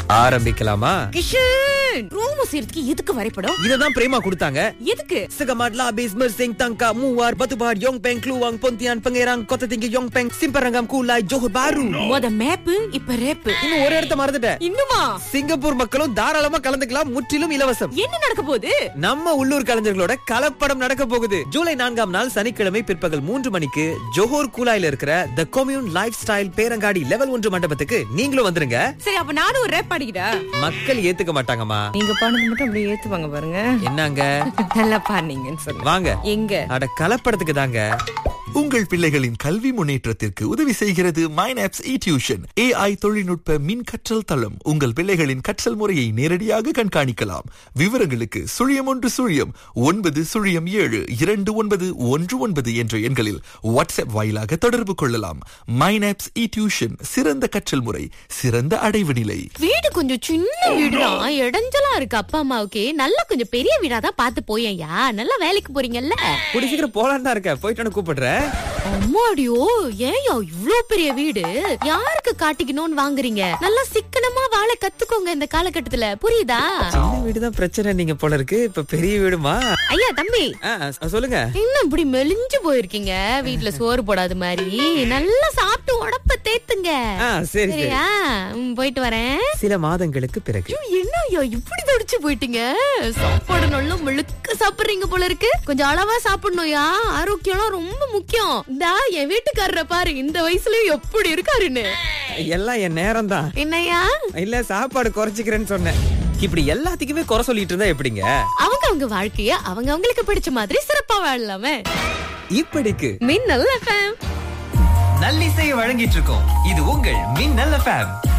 ஆரம்பிக்கலாமா? கிஷன், ரூம் சேர்த்துக்கு எதுக்கு வரைபடம்? இததான் பிரேமா கொடுத்தாங்க. எதுக்கு? Segamadla Bismer Singh Tangka Muar Batubar Yongpeng Kluang Pontian Pangerang Kotatingi Yongpeng Simparangam Kulai Johor Bahru. மொத மேப், இப்ப ரேப். இன்னும் ஒரு இடத்த மறந்துட்டேன். இன்னுமா? சிங்கப்பூர் மக்களும் தாராளமா கலந்துக்கலாம், முற்றிலும் இலவசம். என்ன நடக்க போகுது? நம்ம உள்ளூர் கலைஞர்களோட கலப்படம் நடக்க போகுது. ஜூலை 4ஆம் நாள் சனிக்கிழமை பிற்பகல் 3 மணிக்கு ஜோஹர் கூலாயில இருக்கிற தி கம்யூன் லைஃப் ஸ்டைல் பேரங்காடி லெவல் 1 மண்டபத்துக்கு நீங்களும் வந்துருங்க. சரி, அப்ப நானும் ஒரு ரேப் பாடிக்கிறா. மக்கள் ஏத்துக்க மாட்டாங்கம்மா. நீங்க பாடுறது மட்டும் அப்படியே ஏத்துவாங்க பாருங்க. என்னங்க நல்லா பாடுனீங்கன்னு சொல்லுங்க. வாங்க. எங்க? அட கலப்படத்துக்கு தாங்க. உங்கள் பிள்ளைகளின் கல்வி முன்னேற்றத்திற்கு உதவி செய்கிறது மைனாப்ஸ் இடியூஷன். AI தொழில்நுட்ப மின் கற்றல் தளம். உங்கள் பிள்ளைகளின் கற்றல் முறையை நேரடியாக கண்காணிக்கலாம். விவரங்களுக்கு 0109072919 என்ற எண்களில் வாட்ஸ்அப் வாயிலாக தொடர்பு கொள்ளலாம். மைனாப்ஸ் இடியூஷன், சிறந்த கற்றல் முறை, சிறந்த அடைவு நிலை. வீடு கொஞ்சம் சின்ன வீடுதான், இடைஞ்சலா இருக்கு. அப்பா அம்மாவுக்கு நல்லா கொஞ்சம் பெரிய வீடாதான் பார்த்து போயேன்யா. நல்லா வேலைக்கு போறீங்கல்ல. கூடி சீக்கிரம் போலான்னு தான் இருக்க. போயிட்டு கூப்பிடுறேன். அம்மாடியோ, ஏன்யா இவ்ளோ பெரிய வீடு? யாருக்கு காட்டிக்கணும்னு வாங்குறீங்க? நல்லா சிக்கனமா வாழ கத்துக்கோங்க இந்த காலகட்டத்துல, புரியுதா? சின்ன வீடுதான் பிரச்சனை நீங்க போல இருக்கு. இப்ப பெரிய வீடுமா? ஐயா தம்பி, சொல்லுங்க. இன்னும் இப்படி மெலிஞ்சு போயிருக்கீங்க. வீட்டுல சோறு போடாத மாதிரி நல்லா சாப்பிட்டு உடம்ப தேத்துங்க. சரி சரியா? போயிட்டு வரேன். சில மாதங்களுக்கு பிறகு. என்ன ஐயா இப்படி தடிச்சு போயிட்டீங்க? சாப்பாடு நல்லா முழுக்க சாப்பிடுறீங்க போல இருக்கு. கொஞ்சம் அளவா சாப்பிடணும்யா. ஆரோக்கியம் ரொம்ப முக்கியம். இந்தா என் வீட்டுக்காரரை பாரு, இந்த வயசுலயும் எப்படி இருக்காருன்னு. எல்லாம் என் நேரம் தான். என்னையா? இல்ல, சாப்பாடு குறைச்சிக்கிறேன்னு சொன்னேன். இப்படி எல்லாத்துக்குமே குறை சொல்லிட்டு இருந்தா எப்படிங்க? அவங்க வாழ்க்கைய அவங்களுக்கு பிடிச்ச மாதிரி சிறப்பா வாழலாமே. இப்படிக்கு மின்னல் FM நல்லிசையை வழங்கிட்டு இருக்கோம். இது உங்கள் மின்னல் FM.